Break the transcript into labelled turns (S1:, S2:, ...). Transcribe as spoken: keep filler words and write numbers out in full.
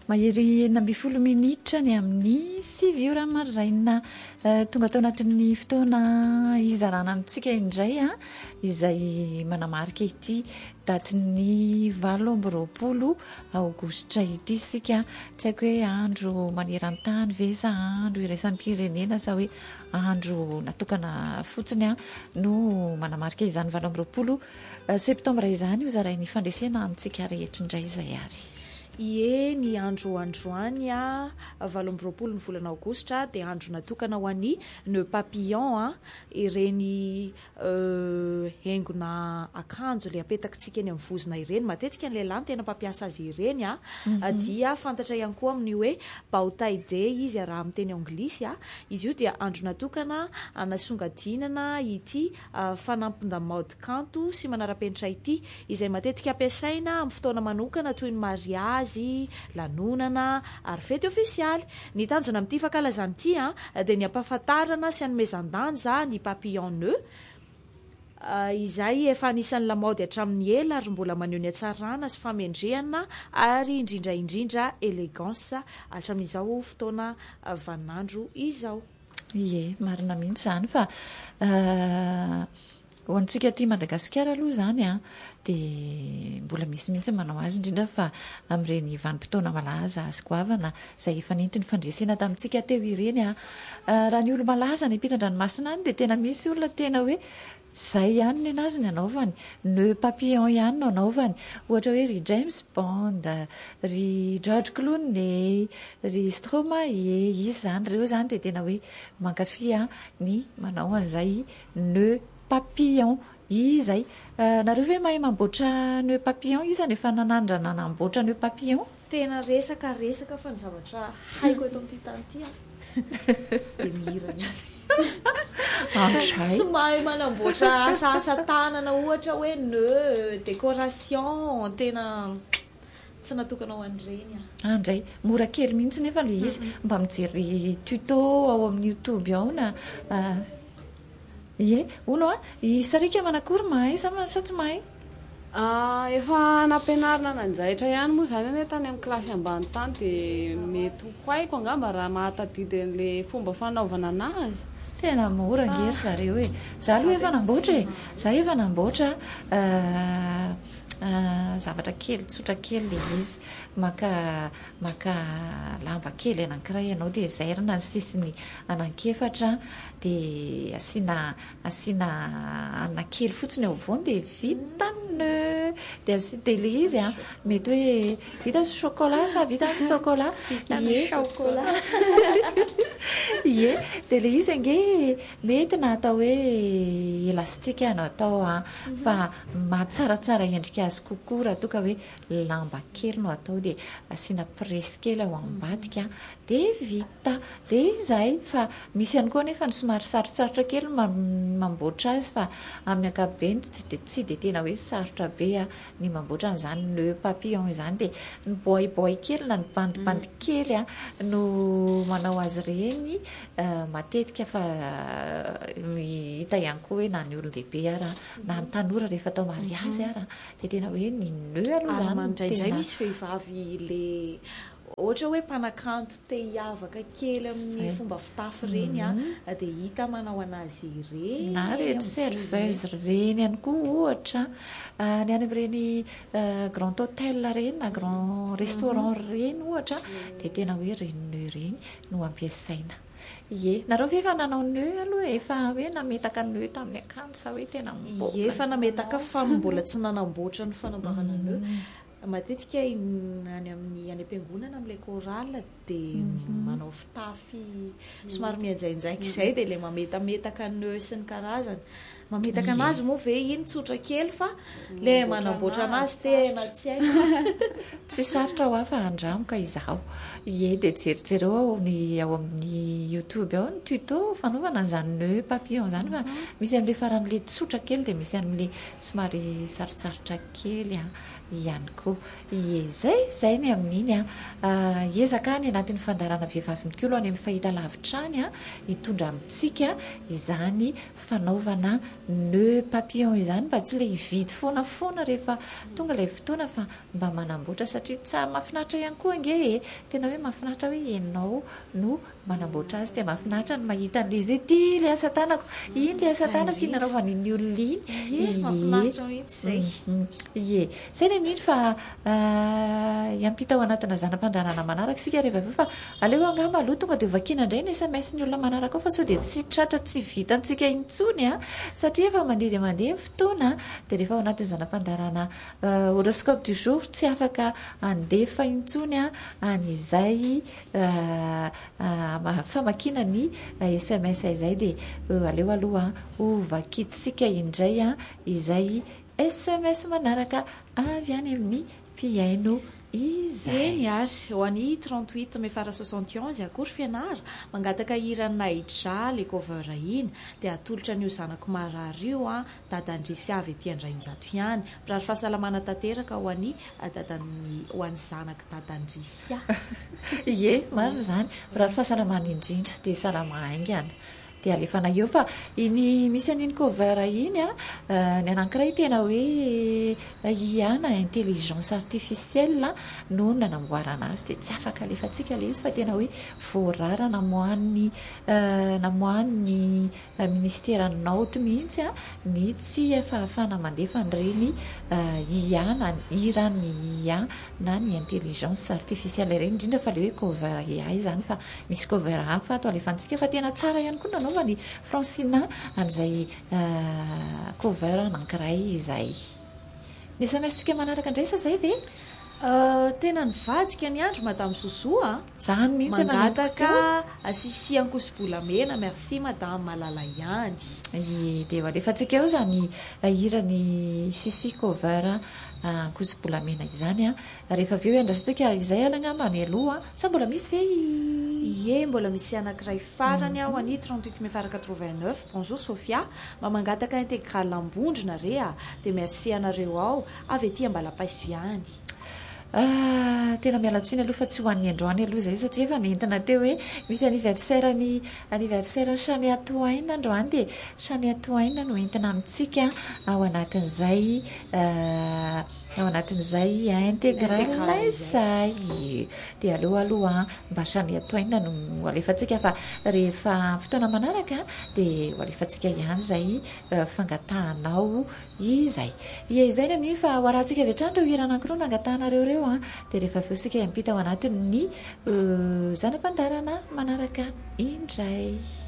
S1: mahery enina amby folo minitra ny amin'ny sivy ora maraina tonga tao anatin'ny fotoana izarana amintsika indray a izay manamarika ity datin'ny valo amby roapolo aogositra ity sika tsy haiko hoe andro maneran-tany ve sa andro iraisany pirenena sa hoe andro natokana fotsiny a no manamarika izany valo amby roapolo septambra izany io zarain'ny fandresena amintsika rehetra indray izay ary
S2: ie ny andro androany a valo amby roapolo ny volana aogositra dia andro natokana ho an'ny nœud papillon a ireny haingona akanjo le apetakintsika eny amin'ny vozona ireny matetika ny lehilahy tena mpampiasa azy ireny a dia fantatra ihany koa amin'ny hoe bow tie day izy raha amin'ny teny anglisy a izy io dia andro natokana anasongadinana ity fanampin-damaody kanto sy manara-penitra ity izay matetika ampiasaina amin'ny fotoana manokana toy ny mariazy lanonana ary fety ofisialy ny tanjona amin'ity fankalazany ity a dia ny ampahafantarana sy anomezan-danja ny papillon nœud izay efa anisan'ny lamaody hatramin'ny ela ary mbola maneho ny hatsarana sy famendrehana ary indrindra indrindra élégance hatramin'izao fotoana vaninandro izao.
S1: Ie, marina mihitsy izany fa ho antsika aty Madagasikara aloha izany a dia mbola misy mihitsy manao azy indrindra fa amin'ireny vanim-potoana malaza azy goavana izay efa nentin'ny fandresena tamintsika teo ireny a raha ny olo malaza ny ampitan-dranomasina any dia tena misy olona tena hoe izay ihany ny anazy ny anaovany nœud papillon ihany no anaovany ohatra hoe ry James Bond ry George Clooney ry Stromae izy izany ireo izany dia tena hoe mankafy a ny manao an'izay nœud papillon izay nareo ve mahay mamboatra nœud papillon izany efa nanandrana namboatra nœud papillon
S2: tena resaka resaka fa ny zavatra haiko eto amin'ity tany ity a dia mihirana
S1: andray
S2: tsy mahay manamboatra asaasa tanana ohatra hoe nœud décoration tena tsy natokana ho an'ireny a
S1: andray mora kely mihitsy nefa le izy mba mijery tuto ao amin'ny YouTube ao na ie ono a isarika manakory mahay sa sa tsy mahay
S3: efa nampianarina nanjaitra ihany moa izany ane tany amin'ny kilasy ambany tany dia mety ho haiko angamba raha mahatadidy an'le fomba fanaovana anazy
S1: tena mora ngery zareo e za aloha efa namboatra e za efa namboatra zavatra kely tsotra kely le izy maka maka lamba kely anankiray ianao dia zairina ny sisiny anankefatra dia asiana asiana anana kely fotsiny eo avony dia vita nœud dia dia le izy a mety hoe vita chocolat sa vita chocolat
S2: ie chocolat
S1: ie dia le izy ange mety na atao hoe elastika no atao a fa mahatsaratsara endrika azy kokoa raha toka hoe lamba kely no atao dia asiana presy kely ao ambadika dia vita dia izay fa misy ihany koa nefa ny somary sarotsarotra kely mamboatra azy fa amin'ny ankapobeny tsy dia tena hoe sarotra be a ny mamboatra an'izany nœud papillon izany dia ny boiboy kely na ny bandibandy kely a no manao azy ireny matetika fa hita ihany koa hoe na ny olon-dehibe ara na ny tanora rehefa atao mariazy ara dia tena hoe ny nœud aloha izany
S2: mandraindray misy vehivavy le ohatra hoe mpanakanto te hiavaka kely amin'ny fomba fitafy ireny a dia hita manao anazy ireny
S1: na rehetra serveuse ireny ihany koa ohatra ny any amin'ireny grand hôtel ireny na grand restaurant ireny ohatra dia tena hoe ireny nœud ireny no ampiasaina ie nareo ve efa nanao nœud aloha efa hoe nametaka nœud tamin'ny akanjo sa hoe tena
S2: ie efa nametaka fa mbola tsy nanamboatra ny fanamboarana nœud matetika any amin'ny any am-piangonana amin'ilay chorale dia manao fitafy somary mianjainjaika izay dia ilay mametametaka nœud sy ny karazany mametaka anazy moa ve iny tsotra kely fa ilay manamboatra anazy tena tsy haiko
S1: tsy sarotra ho afa andramoka izaho ie dia jerijereo ao ny ao amin'ny YouTube ao ny tuto fanaovana an'izany nœud papillon izany fa misy amin'ilay faran'ilay tsotra kely dia misy amin'ilay somary sarotsarotra kely a ihany koa izay zay ny amin'iny a ezaka ny anatin'ny fandarana vehivavy ny kolo any amin'ny fahita lavitrany a hitondra amintsika izany fanaovana nœud papillon izany mba tsy le hividy foana foana rehefa tonga ilay fotoana fa mba manamboatra satria tsara mahafinaritra ihany koa ange tena hoe mahafinaritra hoe ianao no manamboatra azy dia mahafinaritra ny mahita an'le izy hoe ty le asa tanako iny le asa tanako inanaovan'iny olona iny
S2: mahafinaritra mihitsy zay
S1: ie zay ny amin'iny fa iampita ao anatina zanam-pandarana manaraka sika rehefa aveo fa aleo angamba aloha tonga dia vakiana indray ny S M S ny olona manaraka ao fa sao dia tsy tratra tsy vitantsika intsony a satria efa mandeha dia mandeha ny fotoana dia rehefa ao anatin'ny zanam-pandarana horoscope du jour tsy afaka andefa intsony a an'izay famakina ny S M S izay dia aleo aloha ho vakitsika indray a izay S M S manaraka avy any amin'ny mpiaino izay
S2: eny ary ho an'ny trente-huit mefara soixante et onze akory fianara mangataka hiran'ny Aïdra le cover iny dia atolotra n'io zanako marary io a dadandrisy avy etỳ Andrainjato ihany mirary fahasalamana tanteraka ho an'ny dadany ho an'ny zanaka dadandrisy a
S1: ie marina zany mirary fahasalamana indrindra dia salama aingana dia alefana eo fa iny misy an'iny cover iny a ny anankiray tena hoe iana intelligence artificielle no nanamboarana azy dia tsy afaka alefantsika le izy fa tena hoe voarara namohan'ny namohan'ny ministera naoty mihitsy a ny tsy fahafana mandefa an'ireny iana irany ia na ny intelligence artificielle ireny indrindra fa le hoe cover A I zany fa misy cover hafa ato alefantsika fa tena tsara ihany koa nanao ny Francina an'izay cover anankiray izay ny S M S tsika manaraka indraysa zay ve
S2: tena nivadika ny andro madame Sosoa
S1: zany mihitsy
S2: mangataka asisi ankoso-bolamena merci madame Malala ihany
S1: dia alefantsika eo zany hirany sisi cover ankoso-bolamena izany a rehefa aveo andrasantsika izay alangamba ny aloha sa mbola misy ve
S2: ie mbola misy anankiray farany aho any trente-huit mefara quatre-vingt-neuf bonjour Sophia mba mangataka intégral ambondrina re a dia merci anareo ao avy etỳ Ambalapaiso ihany
S1: tena mialatsiny aloha fa tsy hoan'ny androany aloha zay satria efa nentina teo hoe misy anniversaire ny anniversaire Shania Twain androany dia Shania Twain no entina amintsika ao anatin'izay ao anatin'izay intégral izay dia aleo aloha mba Shania Twain no alefantsika fa rehefa fotoana manaraka dia ho alefantsika ihany zay fangatahanao izay ia izay ny amin'iny fa ho arahantsika avy hatrany ireo hira anankiroa nangatahanareo reo a dia rehefa aveo sika hiampita ao anatin'ny zanam-pandarana manaraka indray